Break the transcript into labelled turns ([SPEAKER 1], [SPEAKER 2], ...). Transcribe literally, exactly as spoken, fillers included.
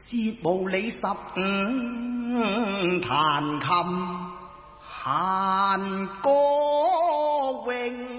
[SPEAKER 1] 節無理十五彈琴，閒歌詠。